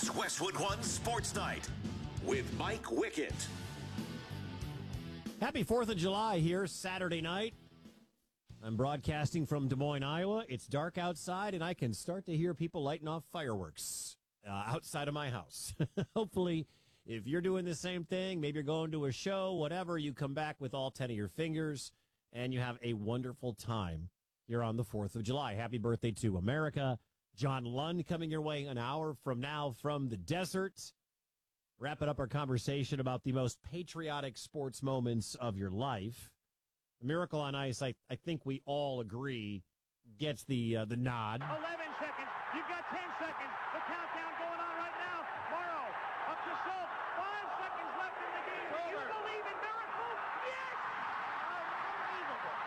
It's Westwood One Sports Night with Mike Wickett. Happy 4th of July here, Saturday night. I'm broadcasting from Des Moines, Iowa. It's dark outside, and I can start to hear people lighting off fireworks outside of my house. Hopefully, if you're doing the same thing, maybe you're going to a show, whatever, you come back with all 10 of your fingers, and you have a wonderful time here on the 4th of July. Happy birthday to America. John Lund coming your way an hour from now from the desert. Wrapping up our conversation about the most patriotic sports moments of your life. Miracle on Ice, I think we all agree, gets the nod. 11 seconds. You've got 10 seconds. The countdown going on right now. Morrow up to Schultz. 5 seconds left in the game. Do you believe in miracles? Yes! Unbelievable.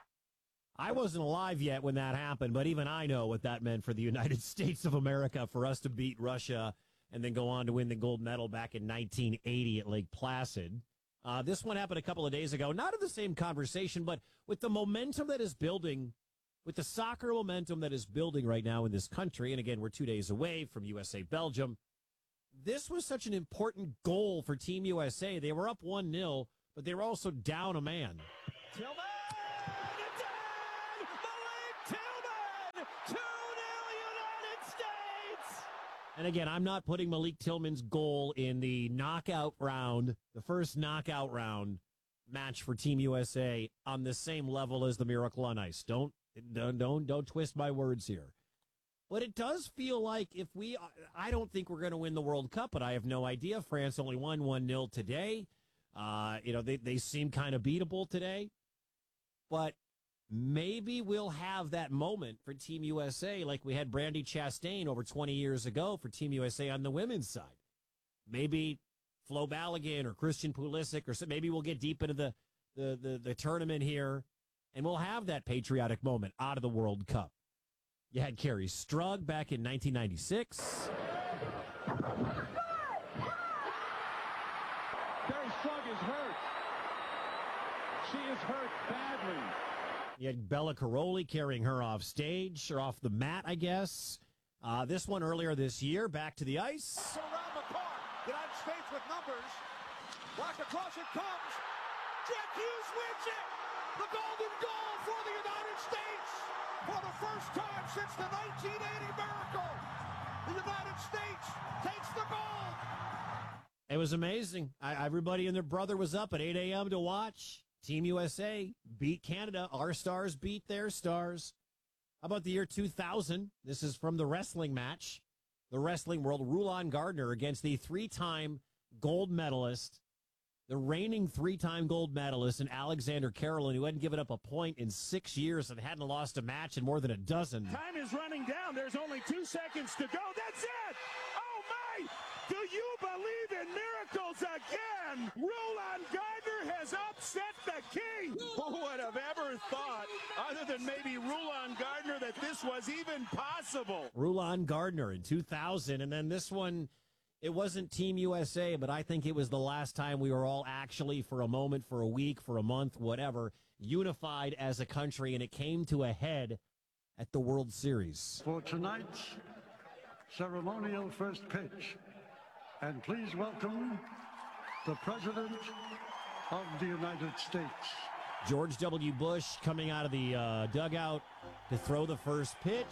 I wasn't alive yet when that happened, but even I know what that meant for the United States of America, for us to beat Russia and then go on to win the gold medal back in 1980 at Lake Placid. This one happened a couple of days ago, not in the same conversation, but with the momentum that is building, with the soccer momentum that is building right now in this country. And again, we're 2 days away from USA-Belgium. This was such an important goal for Team USA. They were up 1-0, but they were also down a man. Tillman! It's in! Malik Tillman! 2-0 United States! And again, I'm not putting Malik Tillman's goal in the knockout round, the first knockout round match for Team USA, on the same level as the Miracle on Ice. Don't twist my words here. But it does feel like I don't think we're going to win the World Cup, but I have no idea. France only won 1-0 today. They seem kind of beatable today. But maybe we'll have that moment for Team USA like we had Brandi Chastain over 20 years ago for Team USA on the women's side. Maybe Flo Balogun or Christian Pulisic, or maybe we'll get deep into the tournament here, and we'll have that patriotic moment out of the World Cup. You had Carrie Strug back in 1996. Carrie Strug is hurt. She is hurt badly. You had Bella Caroli carrying her off stage, or off the mat, I guess. This one earlier this year, back to the ice. Around the car, United States with numbers. Rock across it comes. Jack Hughes wins it. The golden goal for the United States. For the first time since the 1980 miracle, the United States takes the gold. It was amazing. Everybody and their brother was up at 8 a.m. to watch. Team USA beat Canada. Our stars beat their stars. How about the year 2000? This is from the wrestling match. The wrestling world, Rulon Gardner against the three-time gold medalist, the reigning three-time gold medalist, and Alexander Karolyn, who hadn't given up a point in 6 years and hadn't lost a match in more than a dozen. Time is running down. There's only 2 seconds to go. That's it! Oh, my! Do you believe in miracles again? Rulon Gardner has upset the king. Who would have ever thought, other than maybe Rulon Gardner, that this was even possible? Rulon Gardner in 2000, and then this one, it wasn't Team USA, but I think it was the last time we were all actually, for a moment, for a week, for a month, whatever, unified as a country, and it came to a head at the World Series. For tonight's ceremonial first pitch, and please welcome the President of the United States. George W. Bush coming out of the dugout to throw the first pitch.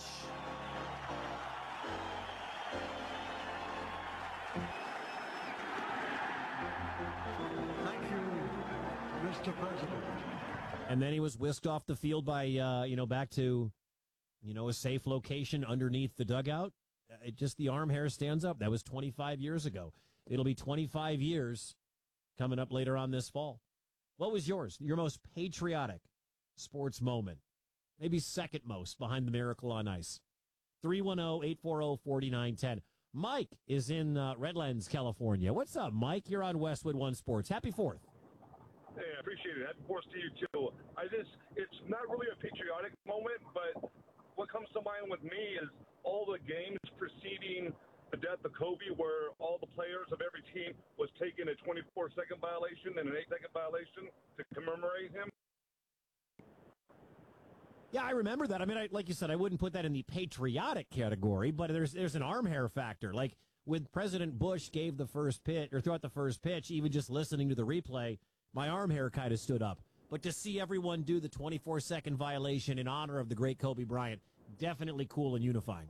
Thank you, Mr. President. And then he was whisked off the field by, back to, a safe location underneath the dugout. The arm hair stands up. That was 25 years ago. It'll be 25 years coming up later on this fall. What was yours? Your most patriotic sports moment? Maybe second most behind the Miracle on Ice. 310-840-4910. Mike is in Redlands, California. What's up, Mike? You're on Westwood One Sports. Happy 4th. Hey, I appreciate it. Happy 4th to you, too. It's not really a patriotic moment, but what comes to mind with me is all the games preceding the death of Kobe, where all the players of every team was taking a 24-second violation and an 8-second violation to commemorate him. Yeah, I remember that. I mean, like you said, I wouldn't put that in the patriotic category, but there's an arm hair factor. Like, when President Bush gave the first pitch, or threw out the first pitch, even just listening to the replay, my arm hair kind of stood up. But to see everyone do the 24-second violation in honor of the great Kobe Bryant, definitely cool and unifying.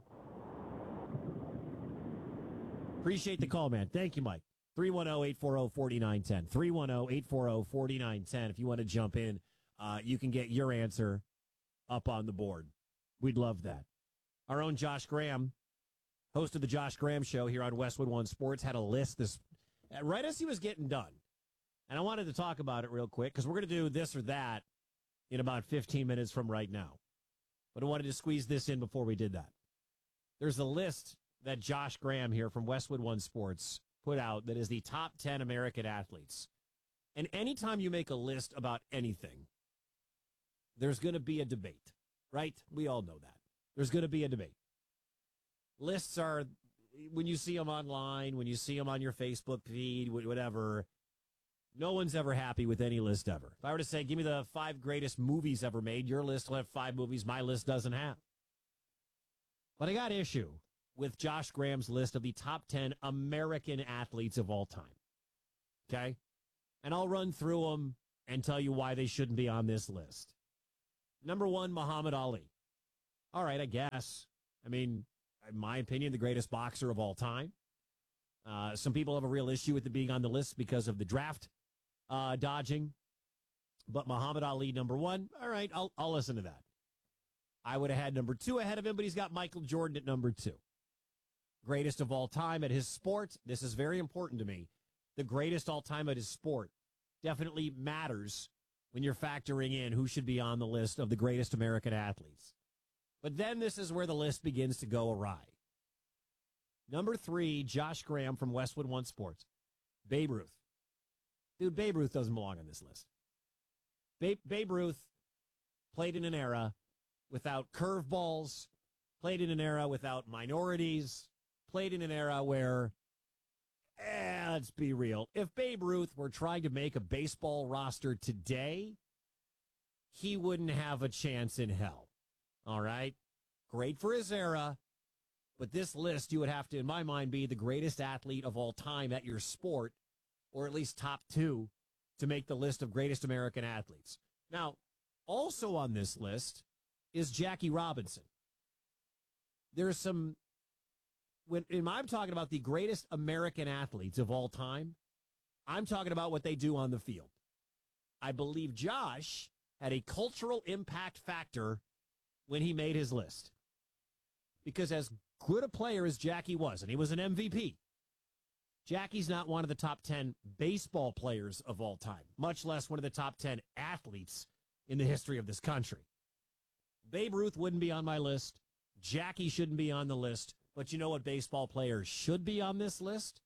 Appreciate the call, man. Thank you, Mike. 310-840-4910. 310-840-4910. If you want to jump in, you can get your answer up on the board. We'd love that. Our own Josh Graham, host of the Josh Graham Show here on Westwood One Sports, had a list this right as he was getting done. And I wanted to talk about it real quick because we're going to do this or that in about 15 minutes from right now. But I wanted to squeeze this in before we did that. There's a list that Josh Graham here from Westwood One Sports put out that is the top 10 American athletes. And anytime you make a list about anything, there's going to be a debate, right? We all know that. There's going to be a debate. Lists are, when you see them online, when you see them on your Facebook feed, whatever, no one's ever happy with any list ever. If I were to say, give me the 5 greatest movies ever made, your list will have 5 movies my list doesn't have. But I got issue with Josh Graham's list of the top 10 American athletes of all time. Okay? And I'll run through them and tell you why they shouldn't be on this list. Number 1, Muhammad Ali. All right, I guess. I mean, in my opinion, the greatest boxer of all time. Some people have a real issue with it being on the list because of the draft dodging. But Muhammad Ali, number 1. All right, I'll listen to that. I would have had number 2 ahead of him, but he's got Michael Jordan at number 2. Greatest of all time at his sport. This is very important to me. The greatest all time at his sport definitely matters when you're factoring in who should be on the list of the greatest American athletes. But then this is where the list begins to go awry. Number 3, Josh Graham from Westwood One Sports. Babe Ruth. Dude, Babe Ruth doesn't belong on this list. Babe Ruth played in an era without curveballs, played in an era without minorities, played in an era where, let's be real, if Babe Ruth were trying to make a baseball roster today, he wouldn't have a chance in hell. All right? Great for his era, but this list, you would have to, in my mind, be the greatest athlete of all time at your sport, or at least top 2, to make the list of greatest American athletes. Now, also on this list is Jackie Robinson. There's some, when I'm talking about the greatest American athletes of all time, I'm talking about what they do on the field. I believe Josh had a cultural impact factor when he made his list. Because as good a player as Jackie was, and he was an MVP, Jackie's not one of the top 10 baseball players of all time, much less one of the top 10 athletes in the history of this country. Babe Ruth wouldn't be on my list. Jackie shouldn't be on the list. But you know what baseball players should be on this list?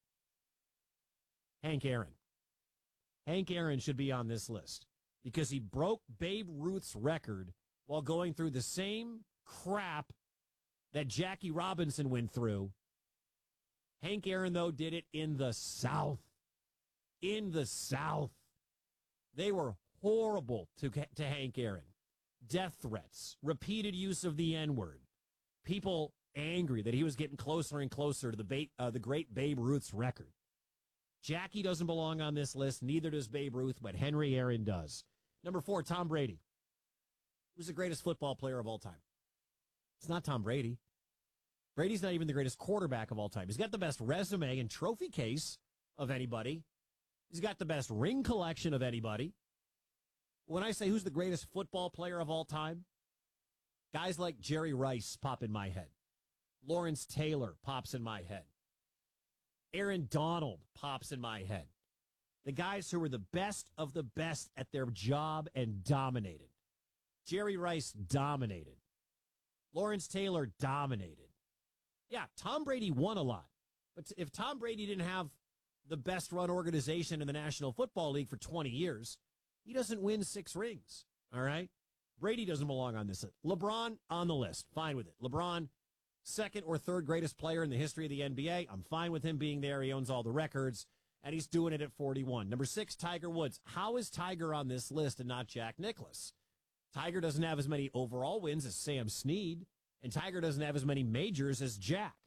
Hank Aaron. Hank Aaron should be on this list because he broke Babe Ruth's record while going through the same crap that Jackie Robinson went through. Hank Aaron, though, did it in the South. In the South. They were horrible to Hank Aaron. Death threats, repeated use of the N-word, people angry that he was getting closer and closer to the great Babe Ruth's record. Jackie doesn't belong on this list, neither does Babe Ruth, but Henry Aaron does. Number 4, Tom Brady. Who's the greatest football player of all time? It's not Tom Brady. Brady's not even the greatest quarterback of all time. He's got the best resume and trophy case of anybody. He's got the best ring collection of anybody. When I say who's the greatest football player of all time, guys like Jerry Rice pop in my head. Lawrence Taylor pops in my head. Aaron Donald pops in my head. The guys who were the best of the best at their job and dominated. Jerry Rice dominated. Lawrence Taylor dominated. Yeah, Tom Brady won a lot. But if Tom Brady didn't have the best run organization in the National Football League for 20 years, he doesn't win 6 rings. All right? Brady doesn't belong on this list. LeBron on the list. Fine with it. LeBron, second or third greatest player in the history of the NBA. I'm fine with him being there. He owns all the records, and he's doing it at 41. Number 6, Tiger Woods. How is Tiger on this list and not Jack Nicklaus? Tiger doesn't have as many overall wins as Sam Snead, and Tiger doesn't have as many majors as Jack.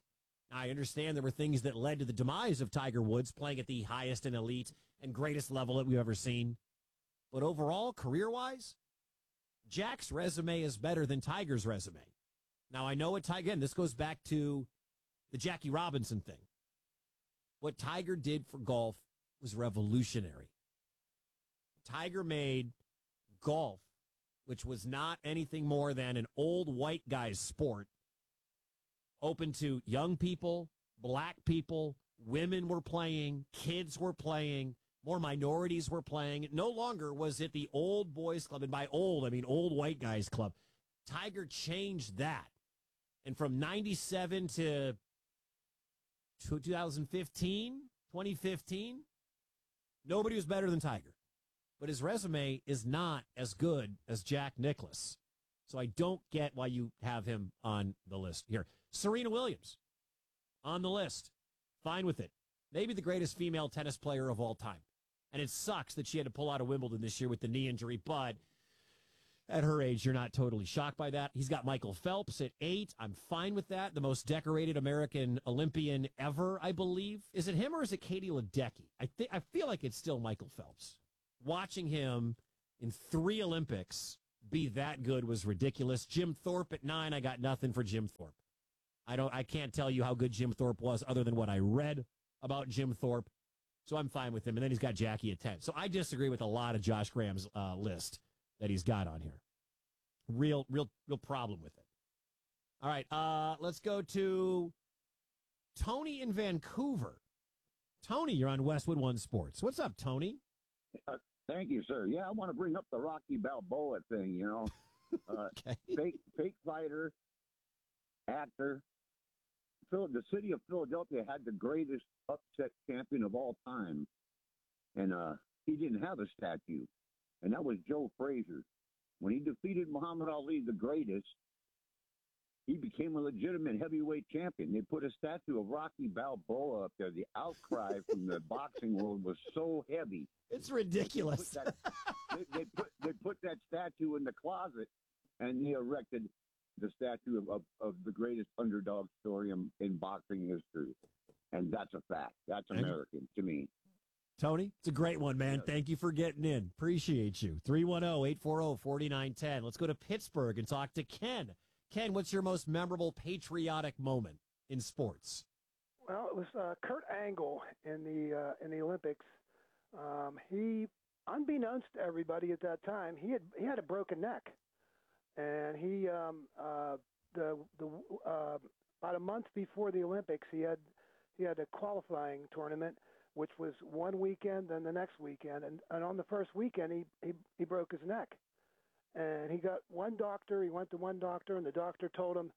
I understand there were things that led to the demise of Tiger Woods playing at the highest and elite and greatest level that we've ever seen. But overall, career-wise, Jack's resume is better than Tiger's resume. Now, I know again, this goes back to the Jackie Robinson thing. What Tiger did for golf was revolutionary. Tiger made golf, which was not anything more than an old white guy's sport, open to young people, black people, women were playing, kids were playing, more minorities were playing. No longer was it the old boys club, and by old, I mean old white guys club. Tiger changed that. And from 97 to 2015, nobody was better than Tiger. But his resume is not as good as Jack Nicklaus. So I don't get why you have him on the list here. Serena Williams on the list. Fine with it. Maybe the greatest female tennis player of all time. And it sucks that she had to pull out of Wimbledon this year with the knee injury, but at her age, you're not totally shocked by that. He's got Michael Phelps at 8. I'm fine with that. The most decorated American Olympian ever, I believe. Is it him or is it Katie Ledecky? I feel like it's still Michael Phelps. Watching him in 3 Olympics be that good was ridiculous. Jim Thorpe at 9. I got nothing for Jim Thorpe. I can't tell you how good Jim Thorpe was other than what I read about Jim Thorpe. So I'm fine with him. And then he's got Jackie at 10. So I disagree with a lot of Josh Graham's list that he's got on here. Real problem with it. All right, let's go to Tony in Vancouver. Tony, you're on Westwood One Sports. What's up, Tony? Thank you, sir. Yeah, I want to bring up the Rocky Balboa thing, you know. Okay. Fake fighter, actor. The city of Philadelphia had the greatest upset champion of all time. And he didn't have a statue. And that was Joe Frazier. When he defeated Muhammad Ali, the greatest, he became a legitimate heavyweight champion. They put a statue of Rocky Balboa up there. The outcry from the boxing world was so heavy. It's ridiculous. They put that statue in the closet, and they erected the statue of the greatest underdog story in boxing history. And that's a fact. That's American to me. Tony, it's a great one, man. Yes. Thank you for getting in. Appreciate you. 310-840-4910. Let's go to Pittsburgh and talk to Ken. Ken, what's your most memorable patriotic moment in sports? Well, it was Kurt Angle in the Olympics. He, unbeknownst to everybody at that time, he had a broken neck, and he about a month before the Olympics, he had a qualifying tournament, which was one weekend, then the next weekend, and on the first weekend he broke his neck, and he got one doctor. He went to one doctor, and the doctor told him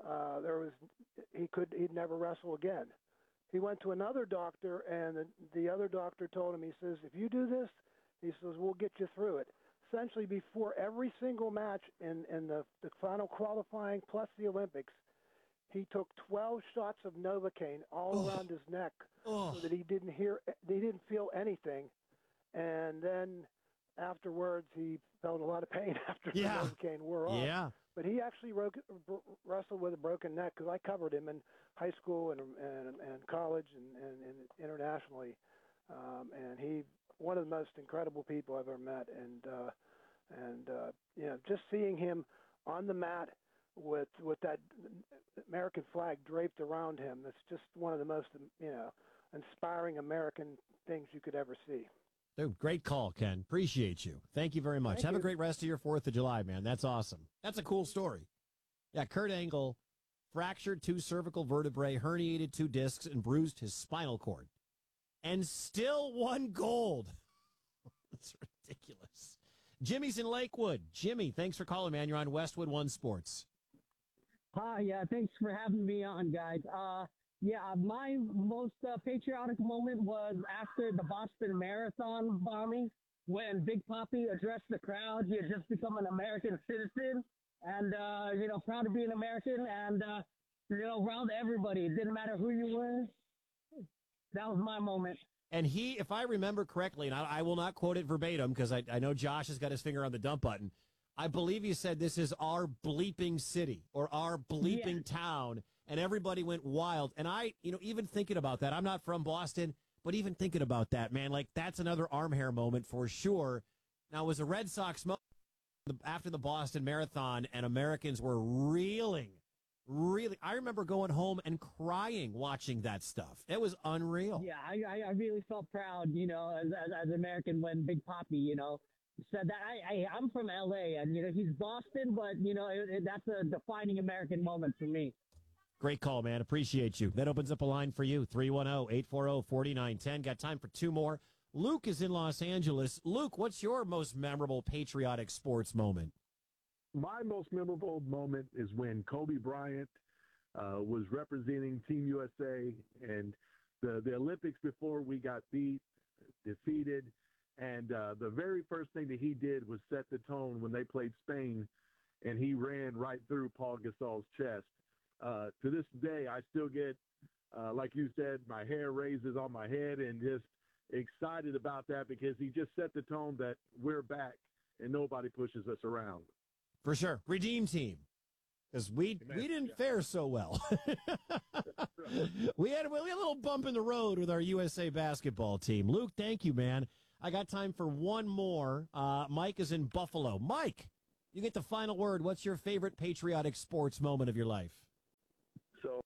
he'd never wrestle again. He went to another doctor, and the other doctor told him, he says, if you do this, he says, we'll get you through it. Essentially, before every single match in the final qualifying plus the Olympics, he took 12 shots of Novocaine all around his neck so that he didn't feel anything. And then afterwards, he felt a lot of pain after the Novocaine wore off. Yeah. But he actually wrestled with a broken neck because I covered him in high school and college and internationally. And he one of the most incredible people I've ever met. And just seeing him on the mat with that American flag draped around him, it's just one of the most inspiring American things you could ever see. Dude, great call, Ken. Appreciate you. Thank you very much. Have a great rest of your 4th of July, man. That's awesome. That's a cool story. Yeah, Kurt Angle fractured 2 cervical vertebrae, herniated 2 discs, and bruised his spinal cord. And still won gold. That's ridiculous. Jimmy's in Lakewood. Jimmy, thanks for calling, man. You're on Westwood One Sports. Hi, yeah, thanks for having me on, guys. My most patriotic moment was after the Boston Marathon bombing, when Big Papi addressed the crowd. He had just become an American citizen, and proud to be an American, and around everybody. It didn't matter who you were. That was my moment. And he, if I remember correctly, and I will not quote it verbatim because I know Josh has got his finger on the dump button. I believe he said this is our bleeping city or our bleeping town. and everybody went wild. And I, even thinking about that, I'm not from Boston, but even thinking about that, man, like that's another arm hair moment for sure. Now, it was a Red Sox moment after the Boston Marathon, and Americans were reeling. Really, I remember going home and crying watching that stuff. It was unreal. Yeah, I really felt proud, as an American when Big Papi, said that. I'm from L.A., and, he's Boston, but, that's a defining American moment for me. Great call, man. Appreciate you. That opens up a line for you, 310-840-4910. Got time for two more. Luke is in Los Angeles. Luke, what's your most memorable patriotic sports moment? My most memorable moment is when Kobe Bryant was representing Team USA and the Olympics before we got defeated. And the very first thing that he did was set the tone when they played Spain, and he ran right through Paul Gasol's chest. To this day, I still get, like you said, my hair raises on my head and just excited about that because he just set the tone that we're back and nobody pushes us around. For sure. Redeem team. Because we didn't fare so well. we had a little bump in the road with our USA basketball team. Luke, thank you, man. I got time for one more. Mike is in Buffalo. Mike, you get the final word. What's your favorite patriotic sports moment of your life? So,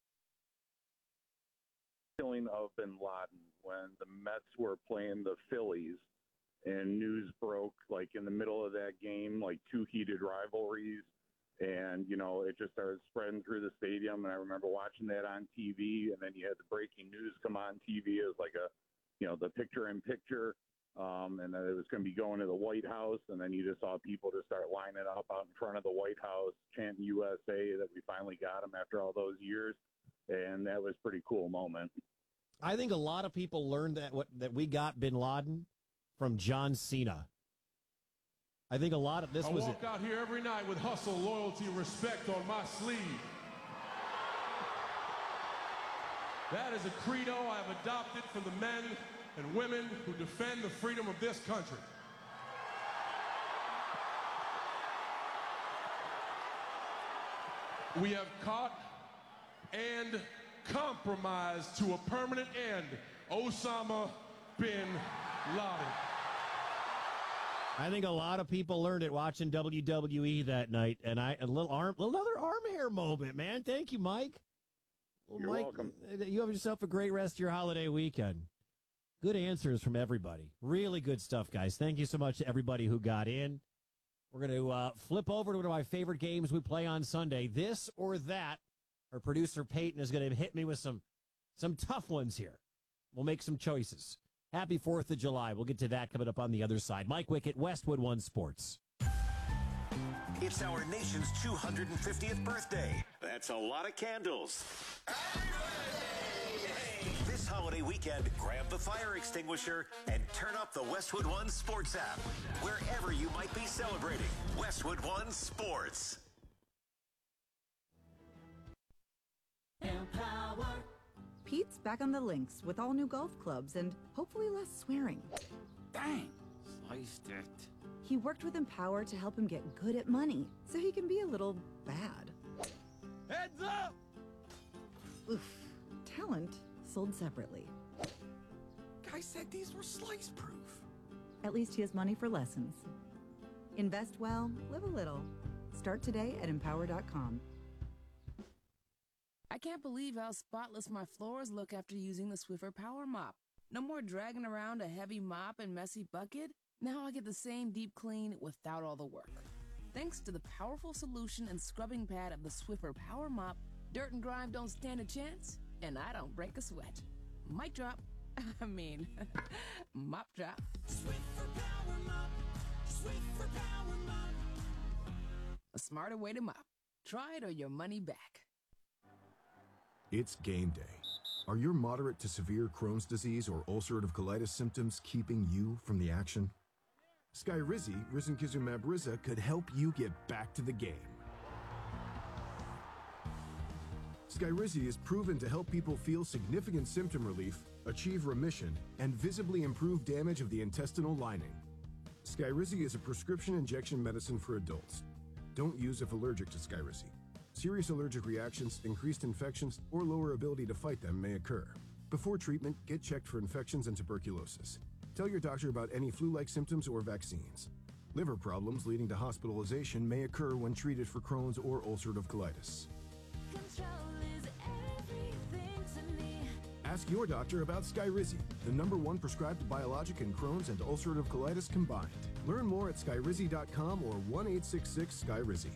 killing of Bin Laden when the Mets were playing the Phillies. And news broke, like, in the middle of that game, like, two heated rivalries. And, it just started spreading through the stadium. And I remember watching that on TV. And then you had the breaking news come on TV as, like, the picture-in-picture. And then it was going to be going to the White House. And then you just saw people just start lining up out in front of the White House, chanting USA, that we finally got them after all those years. And that was a pretty cool moment. I think a lot of people learned that we got Bin Laden from John Cena. I think a lot of this I walk out here every night with hustle, loyalty, respect on my sleeve. That is a credo I have adopted for the men and women who defend the freedom of this country. We have caught and compromised to a permanent end Osama bin Laden. I think a lot of people learned it watching WWE that night, and another arm hair moment, man. Thank you, Mike. Well, You're Mike, welcome. You have yourself a great rest of your holiday weekend. Good answers from everybody. Really good stuff, guys. Thank you so much to everybody who got in. We're going to flip over to one of my favorite games we play on Sunday, This or That. Our producer, Peyton, is going to hit me with some tough ones here. We'll make some choices. Happy 4th of July. We'll get to that coming up on the other side. Mike Wickett, Westwood One Sports. It's our nation's 250th birthday. That's a lot of candles. This holiday weekend, grab the fire extinguisher and turn up the Westwood One Sports app. Wherever you might be celebrating, Westwood One Sports. Empower. Pete's back on the links with all new golf clubs and hopefully less swearing. Dang, sliced it. He worked with Empower to help him get good at money so he can be a little bad. Heads up! Oof. Talent sold separately. Guy said these were slice proof. At least he has money for lessons. Invest well, live a little. Start today at Empower.com. I can't believe how spotless my floors look after using the Swiffer Power Mop. No more dragging around a heavy mop and messy bucket. Now I get the same deep clean without all the work. Thanks to the powerful solution and scrubbing pad of the Swiffer Power Mop, dirt and grime don't stand a chance, and I don't break a sweat. Mic drop. Mop drop. Swiffer Power Mop. Swiffer Power Mop. A smarter way to mop. Try it or your money back. It's game day. Are your moderate to severe Crohn's disease or ulcerative colitis symptoms keeping you from the action? Skyrizi, risankizumab Riza, could help you get back to the game. Skyrizi is proven to help people feel significant symptom relief, achieve remission, and visibly improve damage of the intestinal lining. Skyrizi is a prescription injection medicine for adults. Don't use if allergic to Skyrizi. Serious allergic reactions, increased infections, or lower ability to fight them may occur. Before treatment, get checked for infections and tuberculosis. Tell your doctor about any flu-like symptoms or vaccines. Liver problems leading to hospitalization may occur when treated for Crohn's or ulcerative colitis. Ask your doctor about Skyrizi, the #1 prescribed biologic in Crohn's and ulcerative colitis combined. Learn more at skyrizi.com or 1-866-SKYRIZI.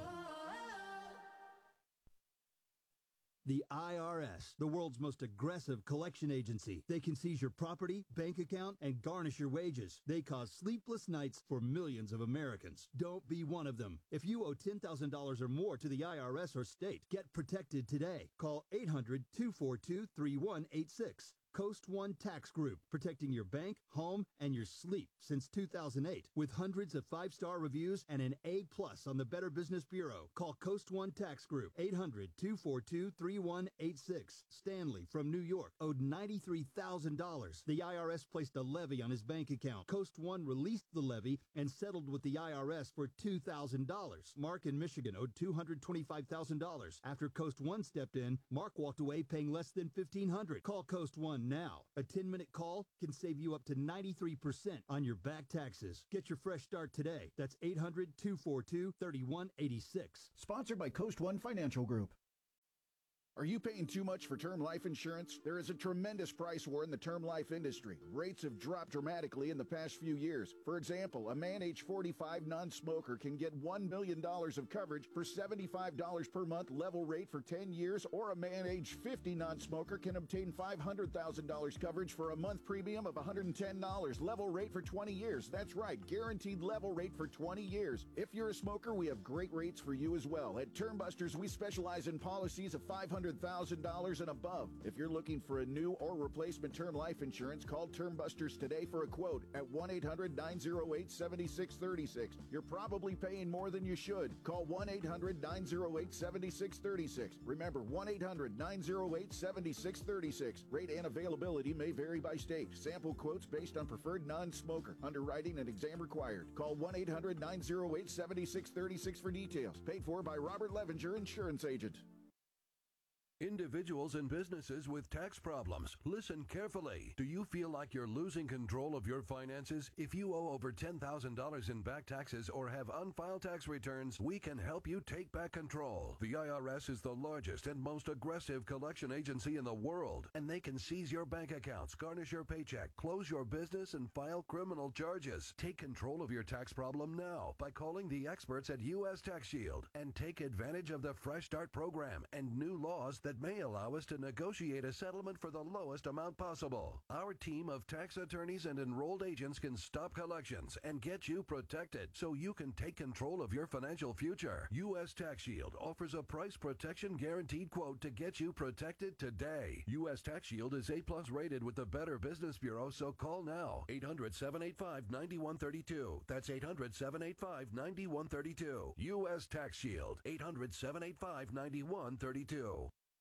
The IRS, the world's most aggressive collection agency. They can seize your property, bank account, and garnish your wages. They cause sleepless nights for millions of Americans. Don't be one of them. If you owe $10,000 or more to the IRS or state, get protected today. Call 800-242-3186. Coast One Tax Group, protecting your bank, home, and your sleep since 2008. With hundreds of 5-star reviews and an A+ on the Better Business Bureau. Call Coast One Tax Group, 800-242-3186. Stanley from New York owed $93,000. The IRS placed a levy on his bank account. Coast One released the levy and settled with the IRS for $2,000. Mark in Michigan owed $225,000. After Coast One stepped in, Mark walked away paying less than $1,500. Call Coast One now. A 10-minute call can save you up to 93% on your back taxes. Get your fresh start today. That's 800-242-3186. Sponsored by Coast One Financial Group. Are you paying too much for term life insurance? There is a tremendous price war in the term life industry. Rates have dropped dramatically in the past few years. For example, a man age 45 non-smoker can get $1 million of coverage for $75 per month level rate for 10 years, or a man age 50 non-smoker can obtain $500,000 coverage for a month premium of $110 level rate for 20 years. That's right, guaranteed level rate for 20 years. If you're a smoker, we have great rates for you as well. At Term Busters, we specialize in policies of $500,000 and above. If you're looking for a new or replacement term life insurance, call Term Busters today for a quote at 1-800-908-7636. You're probably paying more than you should. Call 1-800-908-7636. Remember, 1-800-908-7636. Rate and availability may vary by state. Sample quotes based on preferred non-smoker. Underwriting and exam required. Call 1-800-908-7636 for details. Paid for by Robert Levinger, Insurance Agent. Individuals and businesses with tax problems, listen carefully. Do you feel like you're losing control of your finances? If you owe over $10,000 in back taxes or have unfiled tax returns, we can help you take back control. The IRS is the largest and most aggressive collection agency in the world, and they can seize your bank accounts, garnish your paycheck, close your business, and file criminal charges. Take control of your tax problem now by calling the experts at U.S. Tax Shield and take advantage of the Fresh Start program and new laws that may allow us to negotiate a settlement for the lowest amount possible. Our team of tax attorneys and enrolled agents can stop collections and get you protected so you can take control of your financial future. U.S. Tax Shield offers a price protection guaranteed quote to get you protected today. U.S. Tax Shield is A+ rated with the Better Business Bureau, so call now. 800-785-9132. That's 800-785-9132. U.S. Tax Shield. 800-785-9132.